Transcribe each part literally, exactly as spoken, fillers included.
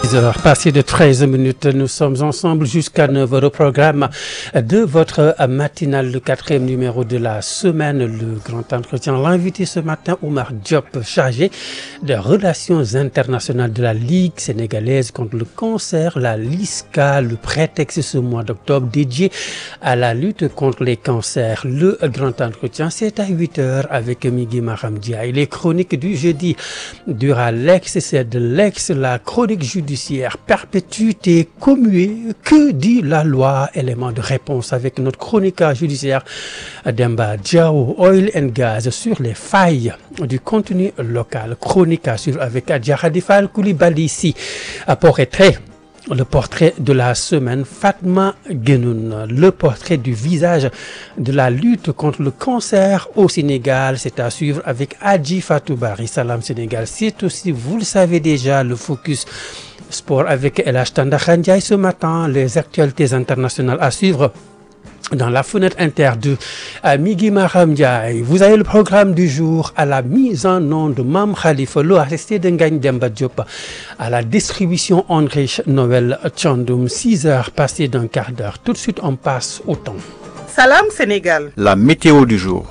six heures passées de treize minutes, nous sommes ensemble jusqu'à neuf heures au programme de votre matinale, le quatrième numéro de la semaine, le grand entretien. L'invité ce matin, Oumar Diop, chargé des relations internationales de la Ligue sénégalaise contre le cancer, la LISCA, le prétexte ce mois d'octobre dédié à la lutte contre les cancers. Le grand entretien, c'est à huit heures avec Migui Maram Ndiaye. Les chroniques du jeudi durant l'ex, c'est de l'ex, la chronique judiciaire, perpétuité commuée, que dit la loi? Élément de réponse avec notre chroniqueur judiciaire Demba Diao. Oil and Gaz sur les failles du contenu local. Chronique à suivre avec Adja Khadifal Koulibaly ici. Portrait. Le portrait de la semaine, Fatma Guenoune, le portrait du visage de la lutte contre le cancer au Sénégal, c'est à suivre avec Adji Fatou Bari, Salam Sénégal. C'est aussi, vous le savez déjà, le focus sport avec El Hadj Tandakha Ndiaye ce matin, les actualités internationales à suivre dans la fenêtre inter de Migui Maram Ndiaye. Vous avez le programme du jour à la mise en onde de Mam Khalifa Lo, assisté de Ngagne Demba Diop, à la distribution André Noël Tchandoum. six heures passées d'un quart d'heure. Tout de suite, on passe au temps. Salam Sénégal. La météo du jour.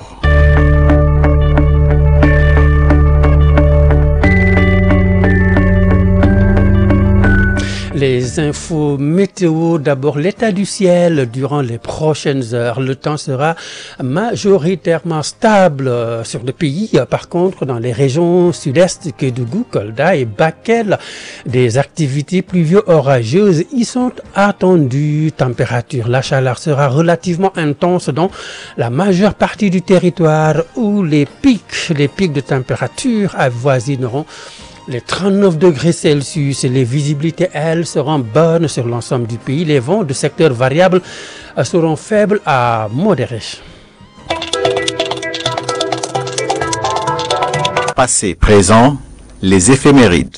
Les infos météo, d'abord l'état du ciel durant les prochaines heures. Le temps sera majoritairement stable sur le pays. Par contre, dans les régions sud-est, Kédougou, Kolda et Bakel, des activités pluvio-orageuses y sont attendues. Température, la chaleur sera relativement intense dans la majeure partie du territoire où les pics, les pics de température avoisineront les trente-neuf degrés Celsius. Les visibilités, elles, seront bonnes sur l'ensemble du pays. Les vents de secteurs variables seront faibles à modérés. Passé, présent, les éphémérides.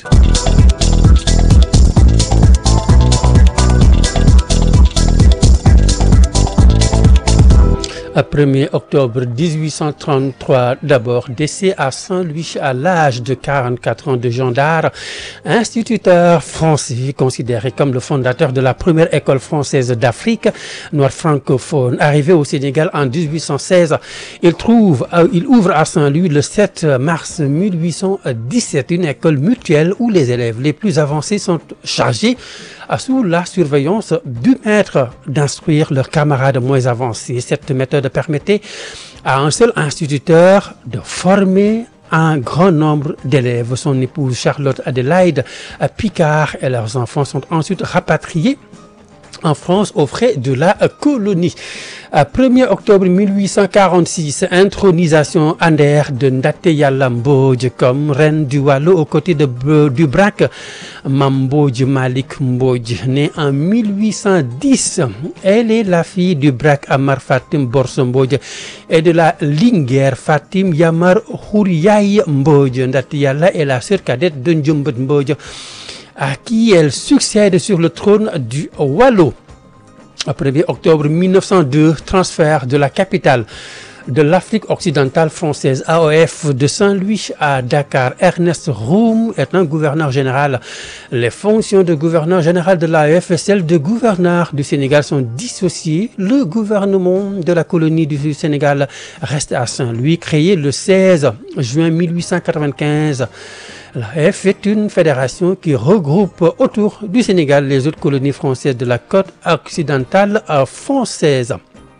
premier octobre dix-huit cent trente-trois, d'abord décès à Saint-Louis à l'âge de quarante-quatre ans de Jean Dard, instituteur français considéré comme le fondateur de la première école française d'Afrique noire francophone. Arrivé au Sénégal en dix-huit cent seize, il trouve, il ouvre à Saint-Louis le sept mars mille huit cent dix-sept une école mutuelle où les élèves les plus avancés sont chargés sous la surveillance du maître d'instruire leurs camarades moins avancés. Cette méthode permettait à un seul instituteur de former un grand nombre d'élèves. Son épouse Charlotte Adélaïde Picard et leurs enfants sont ensuite rapatriés en France aux frais de la colonie. premier octobre mille huit cent quarante-six, intronisation Ander de Ndaté Yalla Mbodj comme reine du Waalo aux côtés de, du Brak Mambodj Malik Mbodj. Née en mille huit cent dix, elle est la fille du Brak Amar Fatim Borso Mbodj et de la Linguère Fatim Yamar Khouriaye Mbodj. Ndaté Yalla est la sœur cadette de Ndiombot Mbodj, à qui elle succède sur le trône du Waalo. premier octobre mille neuf cent deux, transfert de la capitale de l'Afrique occidentale française A O F de Saint-Louis à Dakar. Ernest Roume est un gouverneur général. Les fonctions de gouverneur général de l'A O F et celles de gouverneur du Sénégal sont dissociées. Le gouvernement de la colonie du Sénégal reste à Saint-Louis, créé le seize juin mille huit cent quatre-vingt-quinze. L'A O F est une fédération qui regroupe autour du Sénégal les autres colonies françaises de la côte occidentale française.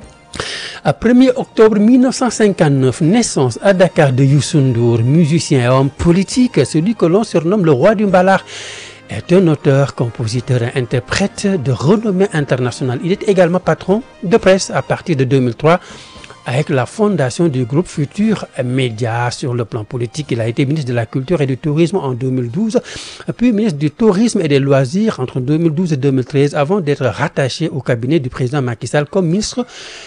premier octobre mille neuf cent cinquante-neuf, naissance à Dakar de Youssou N'Dour, musicien et homme politique, celui que l'on surnomme le roi du Mbalar, est un auteur, compositeur et interprète de renommée internationale. Il est également patron de presse à partir de deux mille trois. Avec la fondation du groupe Futur Média. Sur le plan politique, il a été ministre de la Culture et du Tourisme en deux mille douze, puis ministre du Tourisme et des Loisirs entre deux mille douze et deux mille treize, avant d'être rattaché au cabinet du président Macky Sall comme ministre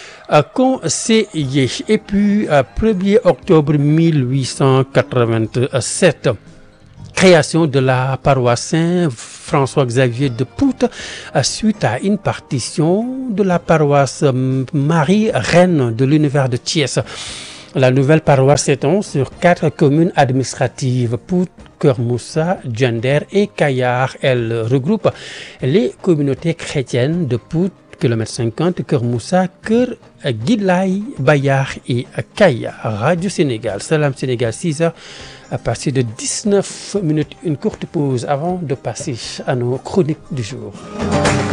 conseiller. Et puis, premier octobre mille huit cent quatre-vingt-sept, création de la paroisse Saint-François-Xavier de Pout suite à une partition de la paroisse Marie-Reine de l'univers de Thiès. La nouvelle paroisse s'étend sur quatre communes administratives, Pout, Keur Moussa, Diender et Kayar. Elle regroupe les communautés chrétiennes de Pout, kilomètre cinquante, Keur Moussa, Keur Guilay, Bayar et Kayar. Radio Sénégal, Salam Sénégal, six heures à partir de dix-neuf minutes. Une courte pause avant de passer à nos chroniques du jour.